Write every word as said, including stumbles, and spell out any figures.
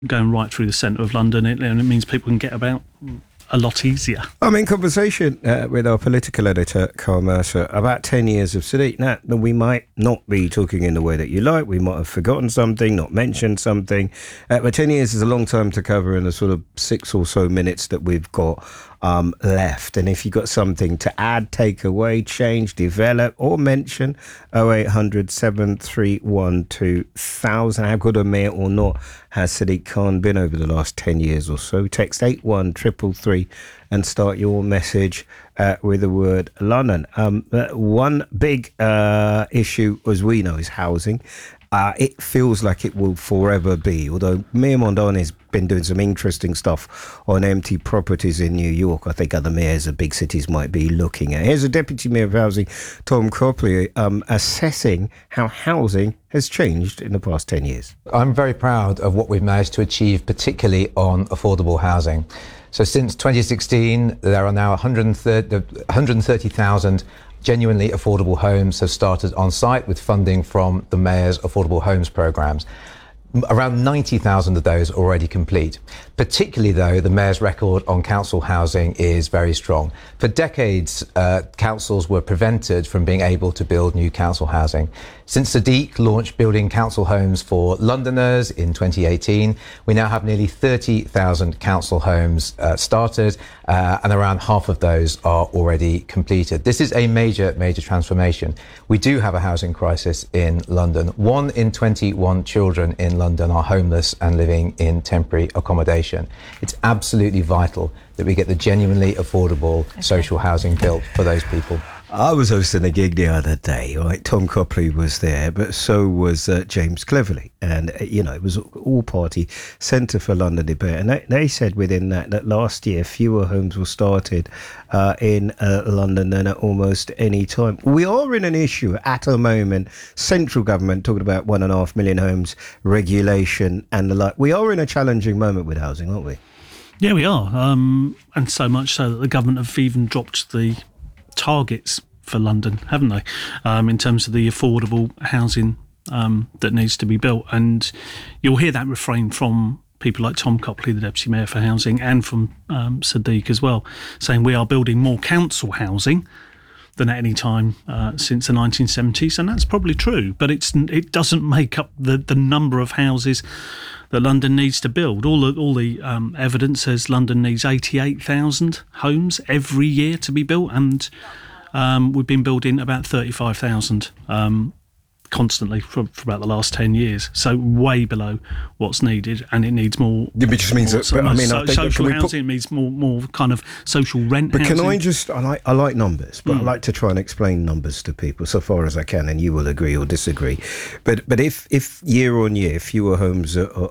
going right through the centre of London, it, and it means people can get about a lot easier. I'm in conversation uh, with our political editor, Carl Mercer, about ten years of Sadiq. Now, we might not be talking in the way that you like. We might have forgotten something, not mentioned something. Uh, but ten years is a long time to cover in the sort of six or so minutes that we've got um, left. And if you've got something to add, take away, change, develop, or mention, oh eight hundred, seven three one, two thousand. How good a mayor or not has Sadiq Khan been over the last ten years or so? Text eight one three three three and start your message uh, with the word London. Um, uh, one big uh, issue, as we know, is housing. Uh, it feels like it will forever be, although Mayor Mondani's been doing some interesting stuff on empty properties in New York. I think other mayors of big cities might be looking at. Here's a Deputy Mayor of Housing, Tom Copley, um, assessing how housing has changed in the past ten years. I'm very proud of what we've managed to achieve, particularly on affordable housing. So since twenty sixteen, there are now one hundred thirty thousand genuinely affordable homes have started on site with funding from the Mayor's Affordable Homes programmes. Around ninety thousand of those are already complete. Particularly, though, the Mayor's record on council housing is very strong. For decades, uh, councils were prevented from being able to build new council housing. Since Sadiq launched building council homes for Londoners in twenty eighteen, we now have nearly thirty thousand council homes uh, started, uh, and around half of those are already completed. This is a major, major transformation. We do have a housing crisis in London. One in twenty-one children in London are homeless and living in temporary accommodation. It's absolutely vital that we get the genuinely affordable okay. social housing built for those people. I was hosting a gig the other day, right? Tom Copley was there, but so was uh, James Cleverly. And, uh, you know, it was all-party Centre for London debate. And they, they said within that, that last year, fewer homes were started uh, in uh, London than at almost any time. We are in an issue at a moment, central government talking about one and a half million homes, regulation and the like. We are in a challenging moment with housing, aren't we? Yeah, we are. Um, and so much so that the government have even dropped the targets for London, haven't they, um, in terms of the affordable housing um, that needs to be built. And you'll hear that refrain from people like Tom Copley, the Deputy Mayor for Housing, and from um, Sadiq as well, saying we are building more council housing than at any time uh, since the nineteen seventies. And that's probably true, but it's it doesn't make up the, the number of houses that London needs to build. All the, all the um, evidence says London needs eighty-eight thousand homes every year to be built, and um, we've been building about thirty-five thousand um, constantly for, for about the last ten years. So way below what's needed, and it needs more. It just means that, but, I mean, so, I think, social put, housing needs more, more kind of social rent. But housing. Can I just? I like I like numbers, but mm. I like to try and explain numbers to people so far as I can, and you will agree or disagree. But but if if year on year fewer homes are, are,